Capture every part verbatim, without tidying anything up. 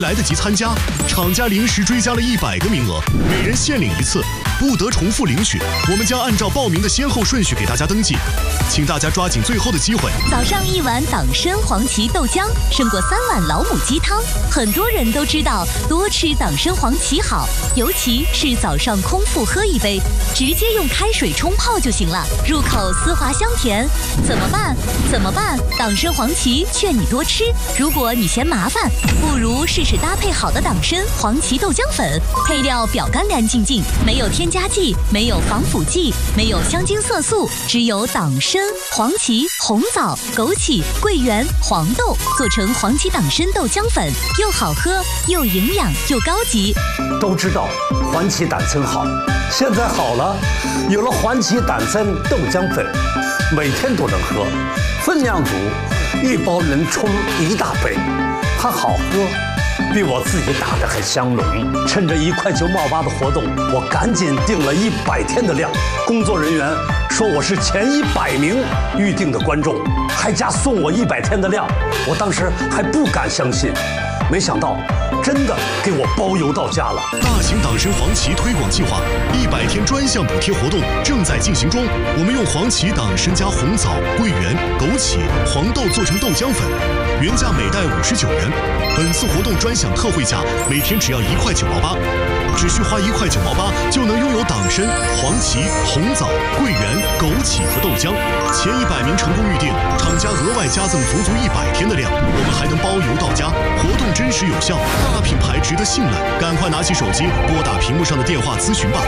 来得及参加，厂家临时追加了一百个名额，每人限领一次，不得重复领取。我们将按照报名的先后顺序给大家登记，请大家抓紧最后的机会。 早上一碗党参黄芪豆浆，胜过三碗老母鸡汤。很多人都知道多吃党参黄芪好，尤其是早上空腹喝一杯，直接用开水冲泡就行了，入口丝滑香甜。怎么办？怎么办？党参黄芪劝你多吃。如果你嫌麻烦，不如试试搭配好的党参黄芪豆浆粉，配料表干干净净，没有添加剂，没有防腐剂，没有香精色素，只有党参、黄芪、红枣、枸杞、桂圆、黄豆做成黄芪党参豆浆粉，又好喝又营养又高级。 都知道黄芪党参好，现在好了，有了黄芪党参豆浆粉，每天都能喝，分量足，一包能冲一大杯，还好喝，比我自己打的还香浓。趁着一块九毛八的活动，我赶紧订了一百天的量。工作人员说我是前一百名预定的观众，还加送我一百天的量。我当时还不敢相信，没想到真的给我包邮到家了。 大型党参黄芪推广计划一百天专项补贴活动正在进行中。我们用黄芪党参加红枣、桂圆、枸杞、黄豆做成豆浆粉，原价每袋五十九元。本次活动专享特惠价，每天只要一块九毛八，只需花一块九毛八就能拥有党参、黄芪、红枣、桂圆、枸杞和豆浆。前一百名成功预定，厂家额外加赠足足一百天的量，我们还能包邮到家。活动真实有效，大品牌值得信赖，赶快拿起手机拨打屏幕上的电话咨询吧。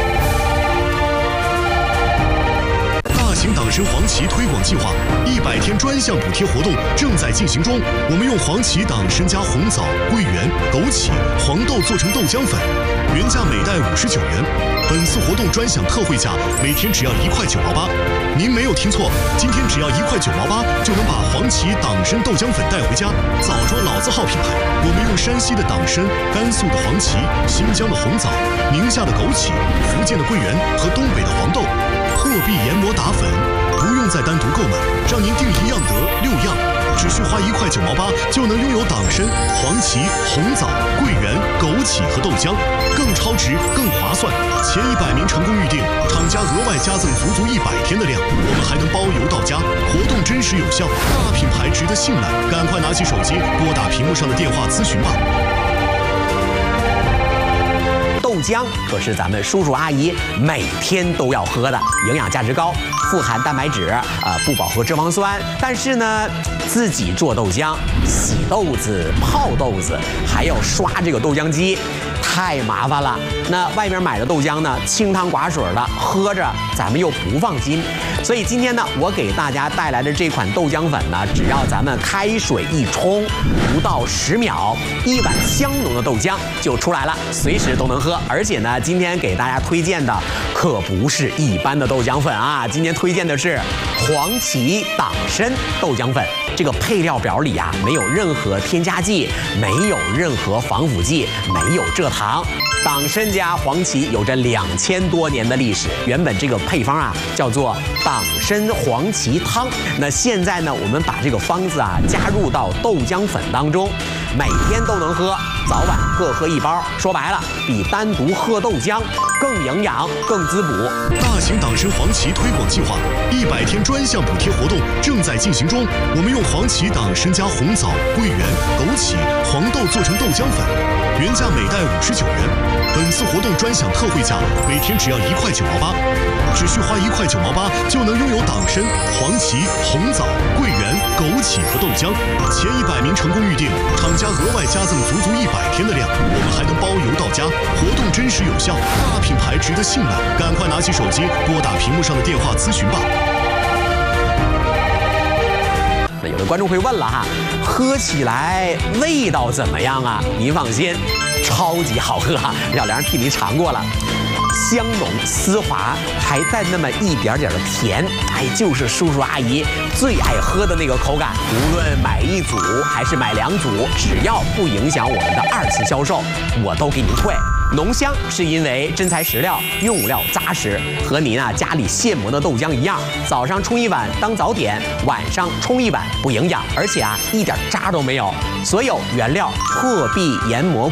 大型党参黄芪推广计划一百天专项补贴活动正在进行中。我们用黄芪党参加红枣、桂圆、枸杞、黄豆做成豆浆粉，原价每袋五十九元。本次活动专享特惠价，每天只要一块九毛八。您没有听错，今天只要一块九毛八就能把黄芪党参豆浆粉带回家。枣庄老字号品牌，我们用山西的党参、甘肃的黄芪、新疆的红枣、宁夏的枸杞、福建的桂圆和东北的黄豆，破壁研磨打粉，不用再单独购买，让您订一样得六样，只需花一块九毛八就能拥有党参、黄芪、红枣、桂圆、枸杞和豆浆，更超值、更划算。前一百名成功预定，厂家额外加赠足足一百天的量，我们还能包邮到家。活动真实有效，大品牌值得信赖，赶快拿起手机拨打屏幕上的电话咨询吧。 豆浆可是咱们叔叔阿姨每天都要喝的，营养价值高，富含蛋白质，呃，不饱和脂肪酸。但是呢，自己做豆浆，洗豆子、泡豆子，还要刷这个豆浆机，太麻烦了。那外面买的豆浆呢，清汤寡水的，喝着咱们又不放心。所以今天呢，我给大家带来的这款豆浆粉呢，只要咱们开水一冲，不到十秒，一碗香浓的豆浆就出来了，随时都能喝。而且呢，今天给大家推荐的可不是一般的豆浆粉啊，今天推荐的是黄芪党参豆浆粉。这个配料表里啊，没有任何添加剂，没有任何防腐剂，没有蔗糖。党参加黄芪有着两千多年的历史，原本这个配方啊叫做党参黄芪汤。那现在呢，我们把这个方子啊加入到豆浆粉当中，每天都能喝，早晚各喝一包。说白了，比单独喝豆浆更营养、更滋补。 大型党参黄芪推广计划一百天专项补贴活动正在进行中。我们用黄芪党参加红枣、桂圆、枸杞、黄豆做成豆浆粉，原价每袋五十九元。本次活动专享特惠价，每天只要一块九毛八，只需花一块九毛八就能拥有党参、黄芪、红枣、桂圆、枸杞和豆浆。前一百名成功预定，厂家额外加赠足足一百天的量，我们还能包邮到家。活动真实有效，大品牌值得信赖，赶快拿起手机拨打屏幕上的电话咨询吧。 有的观众会问了哈，喝起来味道怎么样啊？您放心，超级好喝哈！小梁替您尝过了，香浓丝滑，还带那么一点点的甜，哎，就是叔叔阿姨最爱喝的那个口感。无论买一组还是买两组，只要不影响我们的二次销售，我都给您退。 浓香是因为真材实料，用料扎实，和您啊家里现磨的豆浆一样，早上冲一碗当早点，晚上冲一碗不营养，而且啊一点渣都没有。所有原料破壁研磨。